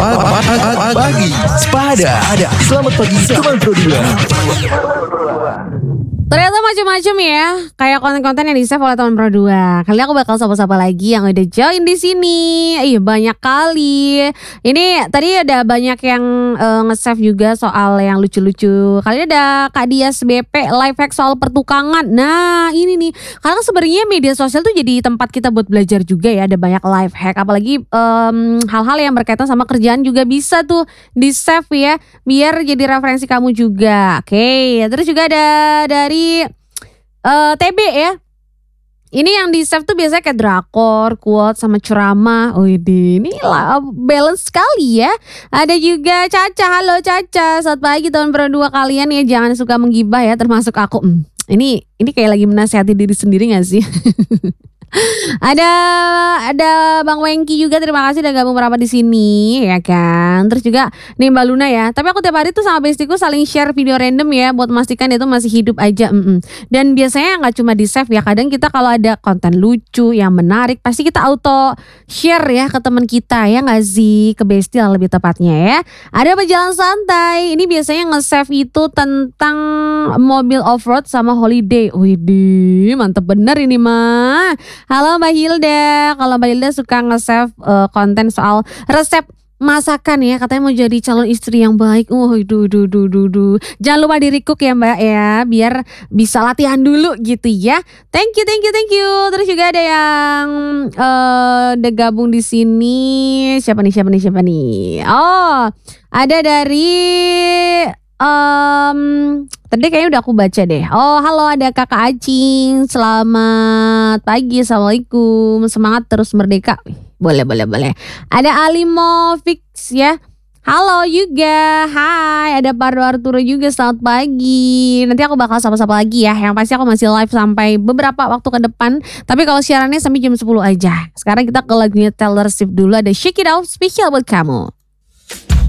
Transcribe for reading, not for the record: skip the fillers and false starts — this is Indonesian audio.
Pagi Sepada. Selamat pagi teman Pro 2. Ternyata macam-macam ya, kayak konten-konten yang di-save oleh teman Pro 2. Kali ini aku bakal sapa-sapa lagi yang udah join di sini. Iya banyak kali. Ini tadi ada banyak yang nge-save juga soal yang lucu-lucu. Kali ini ada Kak Dias BP live hack soal pertukangan. Nah ini nih, karena sebenarnya media sosial tuh jadi tempat kita buat belajar juga ya. Ada banyak live hack, apalagi hal-hal yang berkaitan sama kerjaan juga bisa tuh di-save ya, biar jadi referensi kamu juga. Oke, terus juga ada dari TB ya. Ini yang di save tuh biasanya kayak drakor, quote sama ceramah. Ini lah balance sekali ya. Ada juga Caca, halo Caca. Selamat pagi tahun Pro 2 kalian ya. Jangan suka menggibah ya, termasuk aku. Ini kayak lagi menasihati diri sendiri gak sih? Ada Bang Wengki juga, terima kasih udah gabung merapat di sini ya kan. Terus juga nih Mbak Luna ya. Tapi aku tiap hari tuh sama bestiku saling share video random ya buat memastikan dia tuh masih hidup aja. Dan biasanya nggak cuma di save ya. Kadang kita kalau ada konten lucu yang menarik pasti kita auto share ya ke teman kita ya nggak sih, ke bestie lah lebih tepatnya ya. Ada berjalan santai. Ini biasanya nge-save itu tentang mobil off-road sama holiday. Mantep bener ini mah. Halo Mbak Hilda, kalau Mbak Hilda suka nge-save konten soal resep masakan ya, katanya mau jadi calon istri yang baik. Jangan lupa di-recook ya Mbak ya, biar bisa latihan dulu gitu ya. Thank you. Terus juga ada yang udah gabung di sini. Siapa nih? Oh, ada dari tadi kayaknya udah aku baca deh. Oh halo, ada Kakak Acing. Selamat pagi, assalamualaikum. Semangat terus merdeka. Boleh. Ada Alimo Fix ya. Halo juga. Hai, ada Pardo Arturo juga. Selamat pagi. Nanti aku bakal sapa-sapa lagi ya. Yang pasti aku masih live sampai beberapa waktu ke depan. Tapi kalau siarannya sampai jam 10 aja. Sekarang kita ke lagunya Taylor Swift dulu. Ada Shake It Off spesial buat kamu.